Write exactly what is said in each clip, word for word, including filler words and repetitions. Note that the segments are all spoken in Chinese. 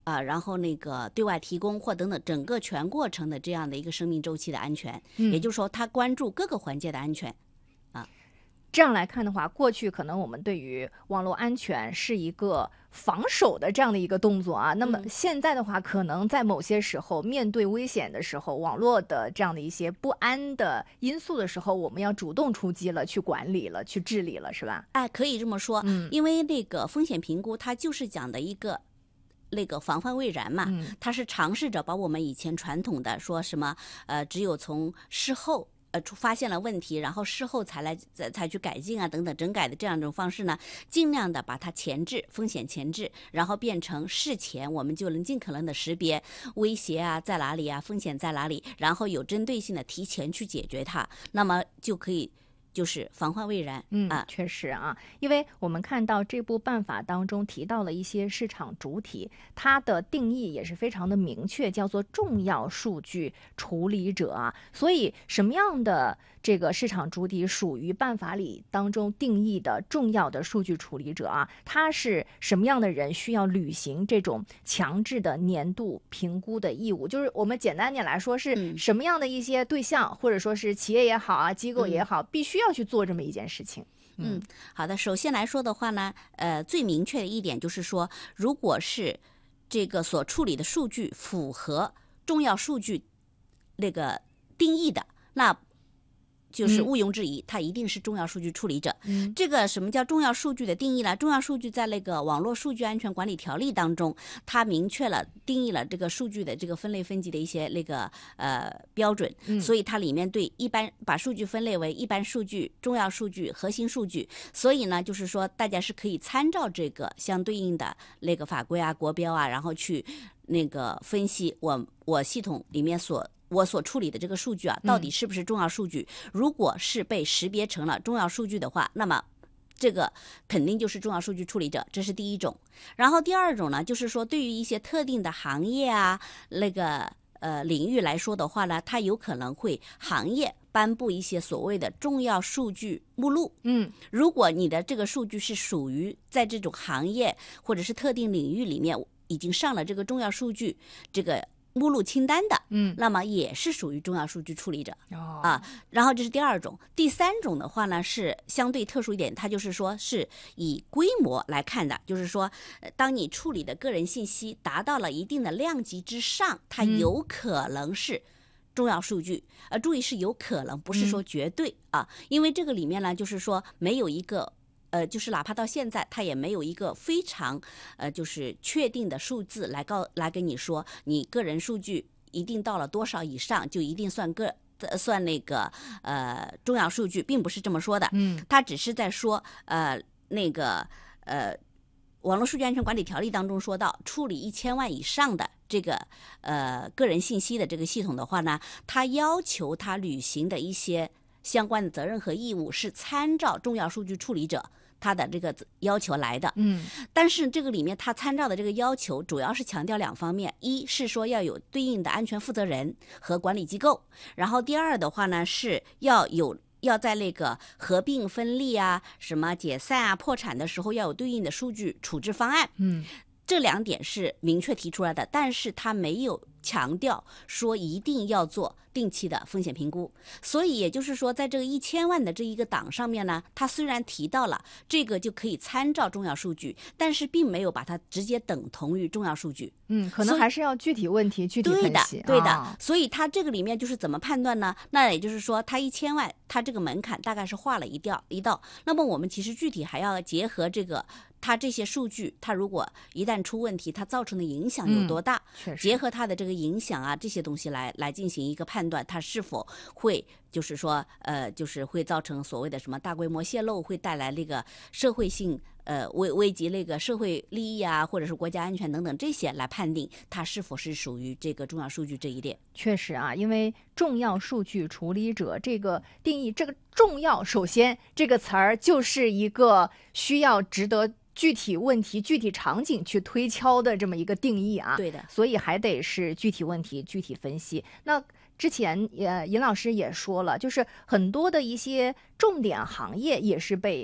啊、呃，然后那个对外提供或等等整个全过程的这样的一个生命周期的安全， 嗯、 也就是说，他关注各个环节的安全。 这样来看的话，过去可能我们对于网络安全是一个防守的这样的一个动作啊。那么现在的话，可能在某些时候面对危险的时候，网络的这样的一些不安的因素的时候，我们要主动出击了，去管理了，去治理了，是吧？ 哎，可以这么说， 嗯， 因为那个风险评估它就是讲的一个那个防范未然嘛， 嗯、 它是尝试着把我们以前传统的说什么呃，只有从事后。呃，发现了问题，然后事后才来才才去改进啊，等等整改的这样一种方式呢，尽量的把它前置风险前置，然后变成事前我们就能尽可能的识别威胁啊在哪里啊，风险在哪里，然后有针对性的提前去解决它，那么就可以。就是防患未然， 嗯， 啊， 确实啊，因为我们看到这部办法当中提到了一些市场主体，它的定义也是非常的明确，叫做重要数据处理者啊。所以，什么样的这个市场主体属于办法里当中定义的重要的数据处理者啊？他是什么样的人需要履行这种强制的年度评估的义务？就是我们简单点来说，是什么样的一些对象，嗯、或者说是企业也好啊，机构也好，嗯、必须要去做这么一件事情。 嗯，好的。首先来说的话呢，呃，最明确的一点就是说，如果是这个所处理的数据符合重要数据那个定义的，那就是毋庸置疑，它一定是重要数据处理者。 嗯， 这个什么叫重要数据的定义呢？重要数据在那个网络数据安全管理条例当中，它明确了定义了这个数据的这个分类分级的一些那个呃标准。 嗯， 所以它里面对一般把数据分类为一般数据、重要数据、核心数据。所以呢，就是说大家是可以参照这个相对应的那个法规啊、国标啊，然后去那个分析我我系统里面所。我所处理的这个数据啊，到底是不是重要数据？嗯、如果是被识别成了重要数据的话，那么这个肯定就是重要数据处理者，这是第一种。然后第二种呢，就是说对于一些特定的行业啊，那个呃领域来说的话呢，它有可能会行业颁布一些所谓的重要数据目录。 嗯， 如果你的这个数据是属于在这种行业或者是特定领域里面已经上了这个重要数据这个目录清单的， 嗯， 那么也是属于重要数据处理者、 哦、 啊。然后这是第二种，第三种的话呢是相对特殊一点，它就是说是以规模来看的，就是说，当你处理的个人信息达到了一定的量级之上，它有可能是重要数据。呃，注意是有可能，不是说绝对、嗯、啊，因为这个里面呢，就是说没有一个。呃，就是哪怕到现在，它也没有一个非常呃，就是确定的数字来告来跟你说，你个人数据一定到了多少以上就一定算个算那个呃重要数据，并不是这么说的。 嗯， 它只是在说呃那个呃网络数据安全管理条例当中说到，处理一千万以上的这个呃个人信息的这个系统的话呢，它要求它履行的一些相关的责任和义务是参照重要数据处理者他的这个要求来的。 嗯， 但是这个里面他参照的这个要求主要是强调两方面，一是说要有对应的安全负责人和管理机构，然后第二的话呢是要有要在那个合并分立啊、什么解散啊、破产的时候要有对应的数据处置方案。 嗯， 这两点是明确提出来的，但是他没有强调说一定要做定期的风险评估。所以也就是说，在这个一千万的这一个档上面呢，它虽然提到了这个就可以参照重要数据，但是并没有把它直接等同于重要数据。 嗯，可能还是要具体问题具体分析。 对的，对的、 哦。 所以它这个里面就是怎么判断呢？那也就是说，它一千万，它这个门槛大概是画了一道一道。那么我们其实具体还要结合这个。它这些数据，它如果一旦出问题，它造成的影响有多大？ 嗯、 结合它的这个影响啊，这些东西来来进行一个判断，它是否会就是说，呃，就是会造成所谓的什么大规模泄露，会带来那个社会性呃危危及那个社会利益啊，或者是国家安全等等这些来判定它是否是属于这个重要数据这一列。 确实啊，因为重要数据处理者这个定义，这个重要，首先这个词儿就是一个需要值得具体问题、具体场景去推敲的这么一个定义啊。 对的， 所以还得是具体问题具体分析。那之前呃尹老师也说了，就是很多的一些重点行业也是被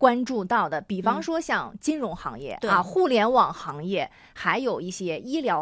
关注到的，比方说像金融行业、 对啊、互联网行业，还有一些医疗